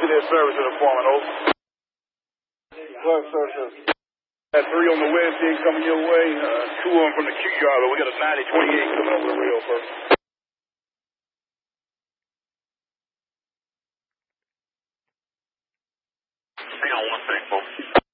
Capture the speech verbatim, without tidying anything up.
their service in the foreman, over. Well, sir, sir. Got three on the west end coming your way, uh, two of them from the Q yard, but we got a ninety twenty-eight coming over the rail first. Hang on one second, folks.